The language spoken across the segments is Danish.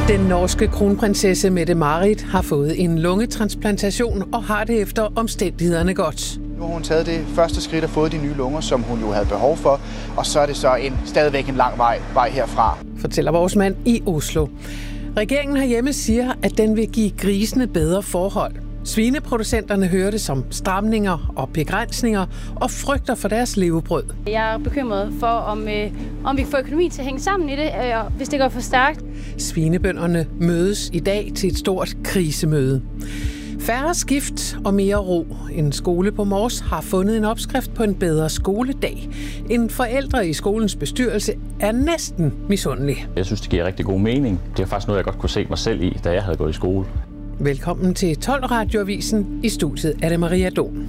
Den norske kronprinsesse Mette-Marit har fået en lungetransplantation og har det efter omstændighederne godt. Nu har hun taget det første skridt og fået de nye lunger, som hun jo havde behov for, og så er det så stadigvæk en lang vej herfra. Fortæller vores mand i Oslo. Regeringen herhjemme siger, at den vil give grisene bedre forhold. Svineproducenterne hører det som stramninger og begrænsninger og frygter for deres levebrød. Jeg er bekymret for, om vi kan få økonomi til at hænge sammen i det, hvis det går for stærkt. Svinebønderne mødes i dag til et stort krisemøde. Færre skift og mere ro. En skole på Mors har fundet en opskrift på en bedre skoledag. En forældre i skolens bestyrelse er næsten misundelig. Jeg synes, det giver rigtig god mening. Det er faktisk noget, jeg godt kunne se mig selv i, da jeg havde gået i skole. Velkommen til 12 Radioavisen. I studiet er det Maria Dohm.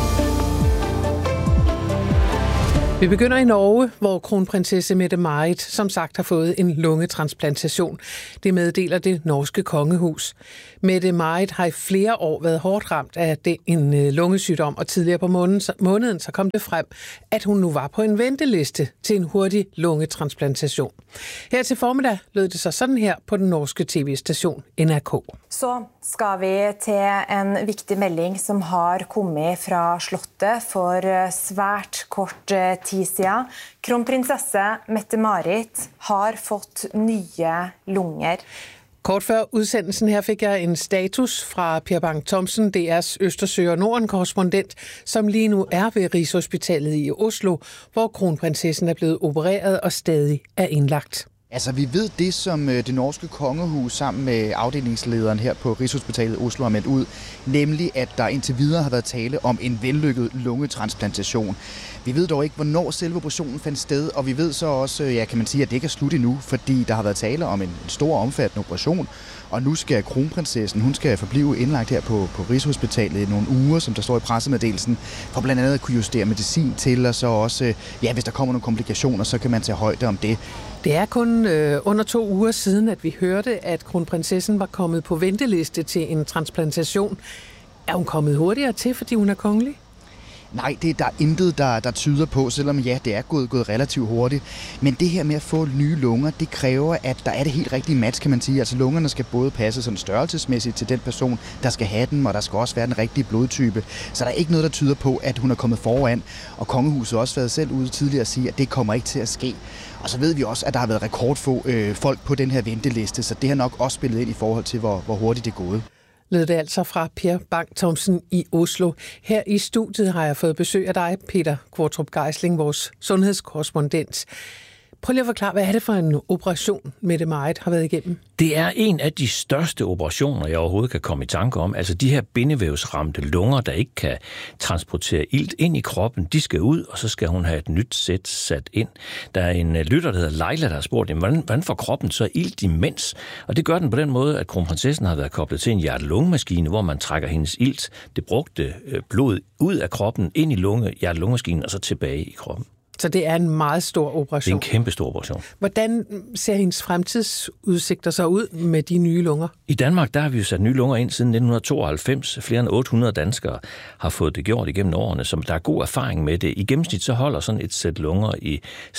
Vi begynder i Norge, hvor kronprinsesse Mette-Marit som sagt har fået en lungetransplantation. Det meddeler det norske kongehus. Mette-Marit har i flere år været hårdt ramt af en lungesygdom, og tidligere på måneden så kom det frem, at hun nu var på en venteliste til en hurtig lungetransplantation. Her til formiddag lød det så sådan her på den norske tv-station NRK. Så skal vi til en vigtig melding, som har kommet fra Slottet for svært kort tid siden. Kronprinsesse Mette-Marit har fått nye lunger. Kort før udsendelsen her fik jeg en status fra Per Bang-Thomsen, DR's Østersø- og Norden-korrespondent, som lige nu er ved Rigshospitalet i Oslo, hvor kronprinsessen er blevet opereret og stadig er indlagt. Altså, vi ved det, som det norske kongehus sammen med afdelingslederen her på Rigshospitalet i Oslo har meldt ud, nemlig at der indtil videre har været tale om en vellykket lungetransplantation. Vi ved dog ikke, hvornår selve operationen fandt sted, og vi ved så også, kan man sige, at det ikke er slut endnu, fordi der har været tale om en stor omfattende operation, og nu skal kronprinsessen, hun skal forblive indlagt her på Rigshospitalet i nogle uger, som der står i pressemeddelelsen, for blandt andet at kunne justere medicin til, og så også, hvis der kommer nogle komplikationer, så kan man tage højde om det. Det er kun under 2 uger siden, at vi hørte, at kronprinsessen var kommet på venteliste til en transplantation. Er hun kommet hurtigere til, fordi hun er kongelig? Nej, der er intet, der tyder på, selvom det er gået relativt hurtigt. Men det her med at få nye lunger, det kræver, at der er det helt rigtige match, kan man sige. Altså lungerne skal både passe sådan størrelsesmæssigt til den person, der skal have dem, og der skal også være den rigtige blodtype. Så der er ikke noget, der tyder på, at hun er kommet foran. Og kongehuset har også været selv ude tidligere at sige, at det kommer ikke til at ske. Og så ved vi også, at der har været rekordfå folk på den her venteliste, så det har nok også spillet ind i forhold til, hvor hurtigt det er gået. Lød det altså fra Per Bang-Thomsen i Oslo. Her i studiet har jeg fået besøg af dig, Peter Qvortrup Geisling, vores sundhedskorrespondent. Prøv lige at forklare, hvad er det for en operation, Mette-Marit har været igennem? Det er en af de største operationer, jeg overhovedet kan komme i tanke om. Altså de her bindevævsramte lunger, der ikke kan transportere ilt ind i kroppen, de skal ud, og så skal hun have et nyt sæt sat ind. Der er en lytter, der hedder Leila, der har spurgt, hvordan får kroppen så ilt imens? Og det gør den på den måde, at kronprinsessen har været koblet til en hjerte-lungemaskine, hvor man trækker hendes ilt, det brugte blod, ud af kroppen, ind i hjerte-lungemaskinen, og så tilbage i kroppen. Så det er en meget stor operation. Det er en kæmpe stor operation. Hvordan ser hendes fremtidsudsigter så ud med de nye lunger? I Danmark, der har vi jo sat nye lunger ind siden 1992. Flere end 800 danskere har fået det gjort igennem årene, så der er god erfaring med det. I gennemsnit så holder sådan et sæt lunger i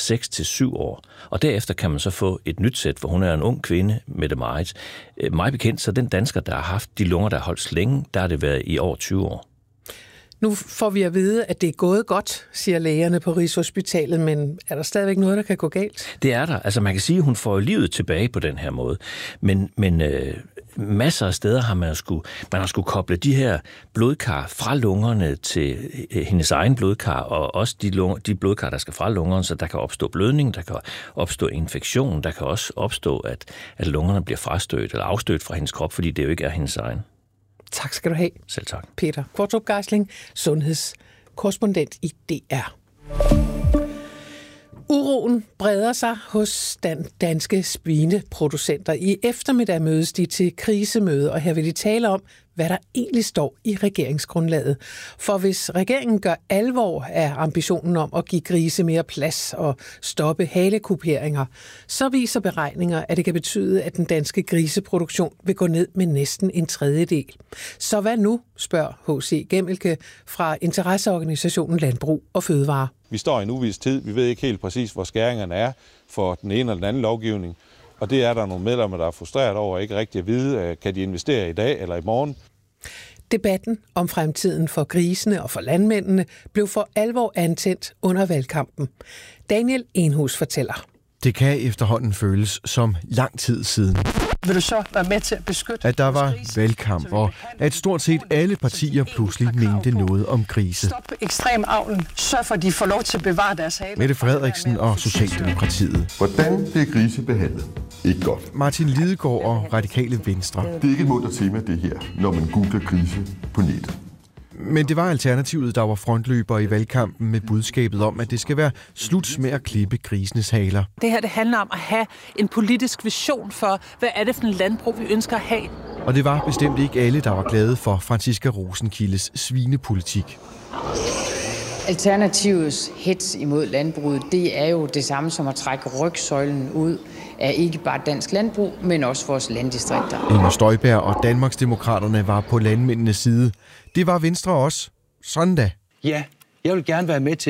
6-7 år. Og derefter kan man så få et nyt sæt, for hun er en ung kvinde, Mette-Marit. Mig bekendt, så den dansker, der har haft de lunger, der har holdt længe, der har det været i over 20 år. Nu får vi at vide, at det er gået godt, siger lægerne på Rigshospitalet, men er der stadigvæk noget, der kan gå galt? Det er der. Altså man kan sige, at hun får livet tilbage på den her måde. Men masser af steder har man skulle koble de her blodkar fra lungerne til hendes egen blodkar, og også de blodkar, der skal fra lungerne, så der kan opstå blødning, der kan opstå infektion, der kan også opstå, at lungerne bliver frastødt eller afstødt fra hendes krop, fordi det jo ikke er hendes egen. Tak skal du have. Selv tak. Peter Qvortrup Geisling, sundhedskorrespondent i DR. Uroen breder sig hos danske svineproducenter. I eftermiddag mødes de til krisemøde, og her vil de tale om, hvad der egentlig står i regeringsgrundlaget. For hvis regeringen gør alvor af ambitionen om at give grise mere plads og stoppe halekuperinger, så viser beregninger, at det kan betyde, at den danske griseproduktion vil gå ned med næsten 1/3. Så hvad nu, spørger H.C. Gemmelke fra interesseorganisationen Landbrug og Fødevare. Vi står i en uvis tid. Vi ved ikke helt præcis, hvor skæringerne er for den ene eller den anden lovgivning. Og det er der nogle medlemmer, der er frustreret over, ikke rigtig at vide, kan de investere i dag eller i morgen. Debatten om fremtiden for grisene og for landmændene blev for alvor antændt under valgkampen. Daniel Enhus fortæller. Det kan efterhånden føles som lang tid siden. Vil du så være med til at beskytte? At der var valgkamp, og at stort set alle partier pludselig mente noget om grise. Stop ekstrem avlen. Sørg for, at de får lov til at bevare deres hale. Mette Frederiksen og Socialdemokratiet. Hvordan bliver grise behandlet? Ikke godt. Martin Lidegaard og Radikale Venstre. Det er ikke et mundt tema, det her, når man googler grise på nettet. Men det var Alternativet, der var frontløber i valgkampen med budskabet om, at det skal være slut med at klippe grisenes haler. Det her det handler om at have en politisk vision for, hvad er det for en landbrug, vi ønsker at have. Og det var bestemt ikke alle, der var glade for Franciska Rosenkildes svinepolitik. Alternativets hets imod landbruget, det er jo det samme som at trække rygsøjlen ud af ikke bare dansk landbrug, men også vores landdistrikter. Inger Støjberg og Danmarksdemokraterne var på landmændenes side. Det var Venstre også. Sådan da. Ja, jeg vil gerne være med til